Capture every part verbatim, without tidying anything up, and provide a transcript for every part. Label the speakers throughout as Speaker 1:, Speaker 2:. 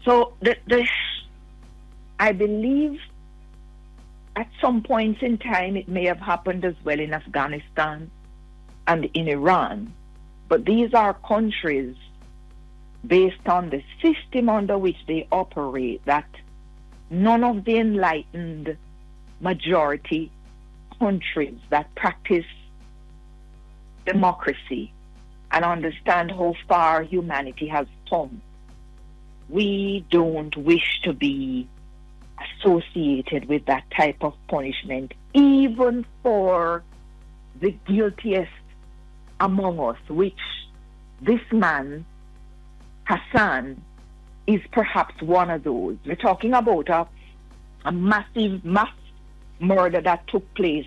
Speaker 1: So the, the I believe at some points in time it may have happened as well in Afghanistan and in Iran. But these are countries based on the system under which they operate that none of the enlightened majority countries that practice democracy and understand how far humanity has come, we don't wish to be associated with that type of punishment, even for the guiltiest among us, which this man, Hassan, is perhaps one of those. We're talking about a, a massive mass murder that took place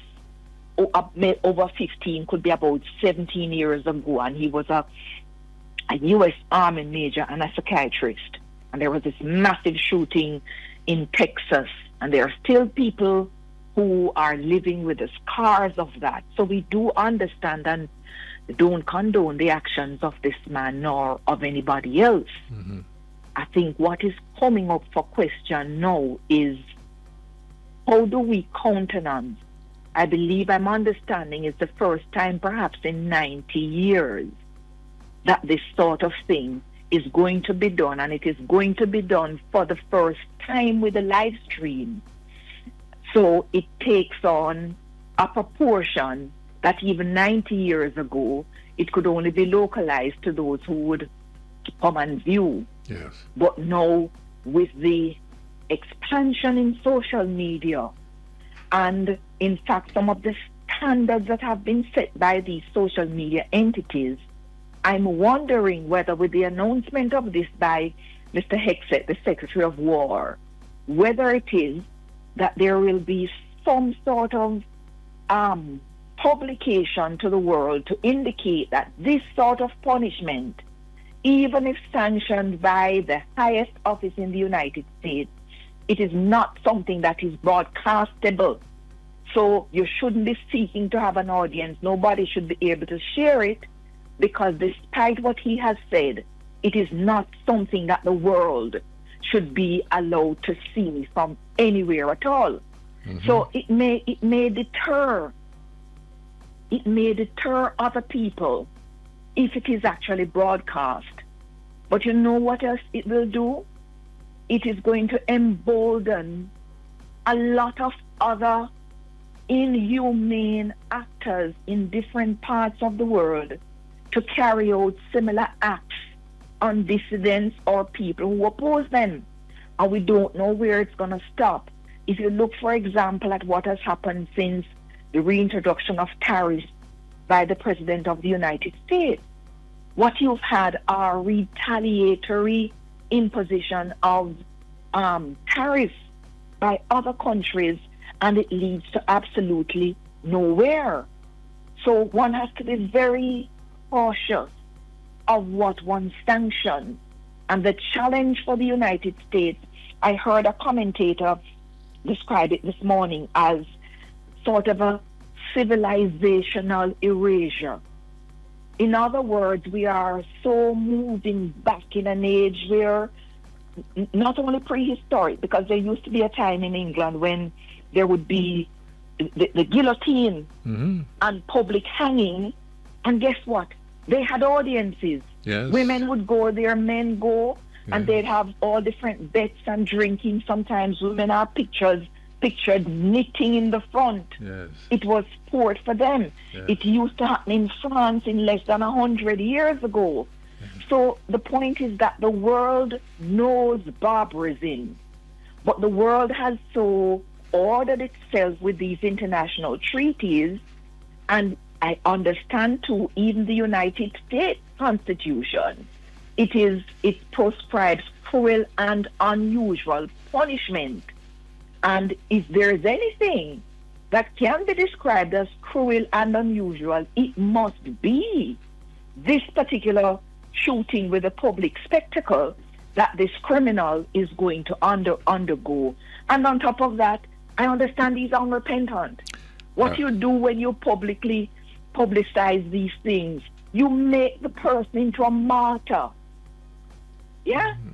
Speaker 1: over fifteen, could be about seventeen years ago, and he was a, a U S Army major and a psychiatrist. And there was this massive shooting in Texas, and there are still people who are living with the scars of that. So we do understand and don't condone the actions of this man nor of anybody else.
Speaker 2: Mm-hmm.
Speaker 1: I think what is coming up for question now is, how do we countenance? I believe I'm understanding it's the first time perhaps in ninety years that this sort of thing is going to be done, and it is going to be done for the first time with a live stream. So it takes on a proportion that even ninety years ago, it could only be localized to those who would come and view.
Speaker 2: Yes.
Speaker 1: But now, with the expansion in social media, and in fact some of the standards that have been set by these social media entities, I'm wondering whether with the announcement of this by Mister Hegseth, the Secretary of War, whether it is that there will be some sort of um, publication to the world to indicate that this sort of punishment, even if sanctioned by the highest office in the United States, it is not something that is broadcastable. So you shouldn't be seeking to have an audience. Nobody should be able to share it, because despite what he has said, it is not something that the world should be allowed to see from anywhere at all.
Speaker 2: Mm-hmm.
Speaker 1: So it may it may deter it may deter other people if it is actually broadcast. But you know what else it will do? It is going to embolden a lot of other inhumane actors in different parts of the world to carry out similar acts on dissidents or people who oppose them. And we don't know where it's going to stop. If you look, for example, at what has happened since the reintroduction of tariffs by the President of the United States, what you've had are retaliatory imposition of um, tariffs by other countries, and it leads to absolutely nowhere. So one has to be very cautious of what one sanctions. And the challenge for the United States, I heard a commentator describe it this morning as sort of a civilizational erasure. In other words, we are so moving back in an age where not only prehistoric, because there used to be a time in England when there would be the, the guillotine
Speaker 2: mm-hmm.
Speaker 1: and public hanging, and guess what? They had audiences.
Speaker 2: Yes.
Speaker 1: Women would go there, men go,
Speaker 2: yeah.
Speaker 1: and they'd have all different bets and drinking. Sometimes women are pictures, pictured knitting in the front.
Speaker 2: Yes.
Speaker 1: It was sport for them.
Speaker 2: Yes.
Speaker 1: It used to happen in France in less than a hundred years ago.
Speaker 2: Yes.
Speaker 1: So the point is that the world knows barbarism, but the world has so ordered itself with these international treaties, and I understand too, even the United States Constitution, it is it proscribes cruel and unusual punishment. And if there is anything that can be described as cruel and unusual, it must be this particular shooting with a public spectacle that this criminal is going to under undergo. And on top of that, I understand he's unrepentant. What uh, you do when you publicly publicize these things, you make the person into a martyr. Yeah?